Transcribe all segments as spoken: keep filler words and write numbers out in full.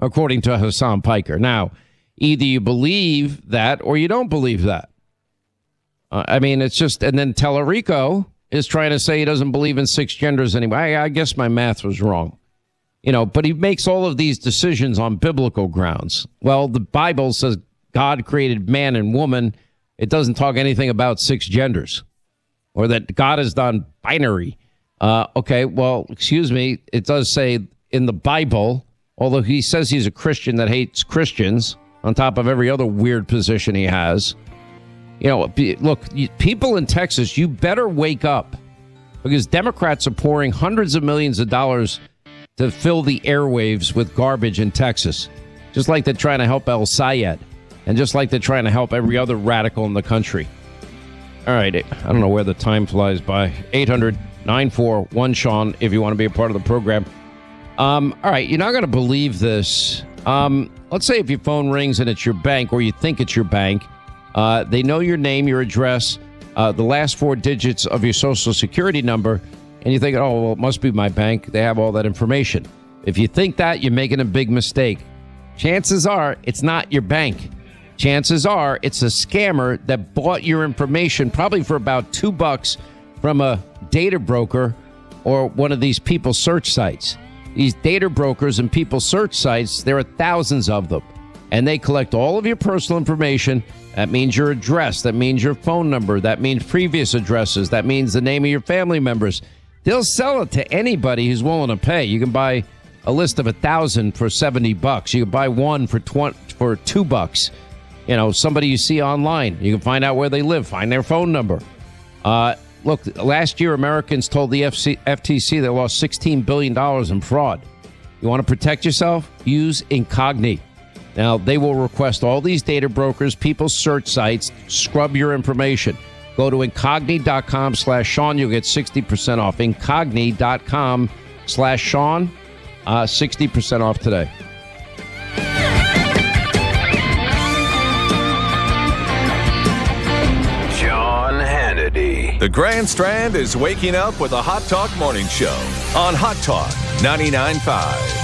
according to Hassan Piker. Now, either you believe that or you don't believe that. Uh, I mean, it's just, and then Tellerico is trying to say he doesn't believe in six genders anyway. I, I guess my math was wrong. You know, but he makes all of these decisions on biblical grounds. Well, the Bible says God created man and woman. It doesn't talk anything about six genders or that God is non-binary. Uh, okay, well, excuse me. It does say in the Bible, although he says he's a Christian that hates Christians on top of every other weird position he has. You know, look, people in Texas, you better wake up because Democrats are pouring hundreds of millions of dollars to fill the airwaves with garbage in Texas, just like they're trying to help El Sayed and just like they're trying to help every other radical in the country. All right, I don't know where the time flies by. eight hundred, nine four one, Sean, if you want to be a part of the program. Um, all right, you're not going to believe this. Um, let's say if your phone rings and it's your bank or you think it's your bank, uh, they know your name, your address, uh, the last four digits of your social security number, and you think, oh, well, it must be my bank. They have all that information. If you think that, you're making a big mistake. Chances are it's not your bank. Chances are it's a scammer that bought your information probably for about two bucks from a data broker or one of these people search sites. These data brokers and people search sites, there are thousands of them, and they collect all of your personal information. That means your address. That means your phone number. That means previous addresses. That means the name of your family members. They'll sell it to anybody who's willing to pay. You can buy a list of a thousand for seventy bucks. You can buy one for twenty for two bucks. You know, somebody you see online. You can find out where they live, find their phone number. Uh, look, last year Americans told the F C, F T C they lost sixteen billion dollars in fraud. You want to protect yourself? Use Incogni. Now, they will request all these data brokers, people's search sites, scrub your information. Go to Incogni.com slash Sean. You'll get sixty percent off. Incogni.com slash Sean. Uh, sixty percent off today. Sean Hannity. The Grand Strand is waking up with a Hot Talk Morning Show on Hot Talk ninety-nine point five.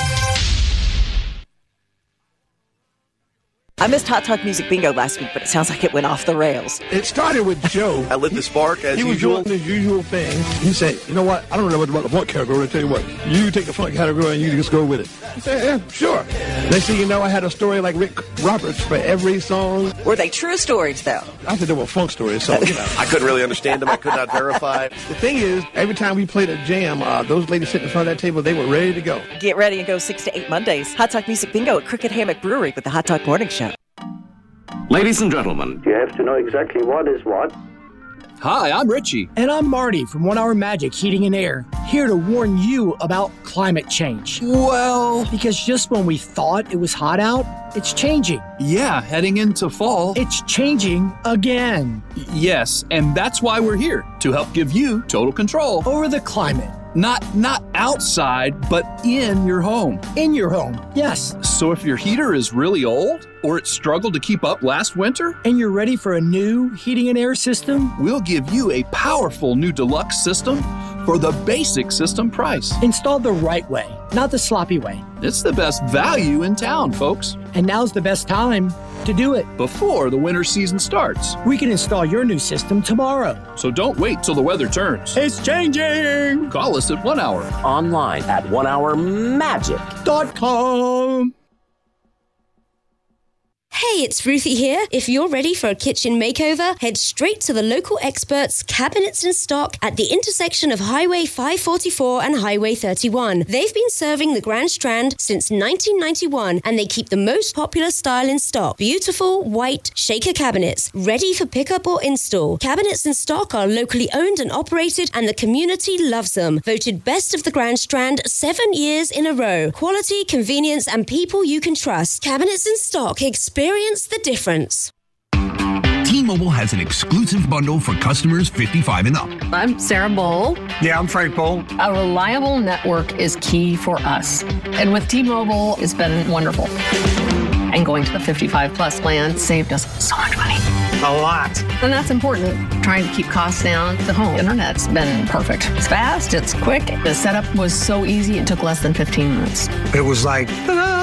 I missed Hot Talk Music Bingo last week, but it sounds like it went off the rails. It started with Joe. I lit the spark as he usual. He was doing his usual thing. He said, you know what? I don't know about the funk category. I tell you what, you take the funk category and you just go with it. I said, yeah, sure. Next thing you know, I had a story like Rick Roberts for every song. Were they true stories, though? I said they were funk stories, so, you know. I couldn't really understand them. I could not verify. The thing is, every time we played a jam, uh, those ladies sitting in front of that table, they were ready to go. Get ready and go six to eight Mondays. Hot Talk Music Bingo at Crooked Hammock Brewery with the Hot Talk Morning Show. Ladies and gentlemen, you have to know exactly what is what. Hi, I'm Richie. And I'm Marty from One Hour Magic Heating and Air, here to warn you about climate change. Well, because just when we thought it was hot out, it's changing. Yeah, heading into fall. It's changing again. Yes, and that's why we're here, to help give you total control over the climate. Not not outside, but in your home. In your home, yes. So if your heater is really old, or it struggled to keep up last winter, and you're ready for a new heating and air system, we'll give you a powerful new deluxe system for the basic system price. Installed the right way, not the sloppy way. It's the best value in town, folks. And now's the best time to do it. Before the winter season starts. We can install your new system tomorrow. So don't wait till the weather turns. It's changing. Call us at One Hour. Online at one hour magic dot com. Hey, it's Ruthie here. If you're ready for a kitchen makeover, head straight to the local experts, Cabinets in Stock, at the intersection of Highway five forty-four and Highway thirty-one. They've been serving the Grand Strand since nineteen ninety-one, and they keep the most popular style in stock. Beautiful, white, shaker cabinets, ready for pickup or install. Cabinets in Stock are locally owned and operated, and the community loves them. Voted best of the Grand Strand seven years in a row. Quality, convenience, and people you can trust. Cabinets in Stock. Experience Experience the difference. T-Mobile has an exclusive bundle for customers fifty-five and up. I'm Sarah Bowl. Yeah, I'm Frank Bowl. A reliable network is key for us. And with T-Mobile, it's been wonderful. And going to the fifty-five plus plan saved us so much money. A lot. And that's important. Trying to keep costs down. The home internet's been perfect. It's fast, it's quick. The setup was so easy, it took less than fifteen minutes. It was like, ta-da!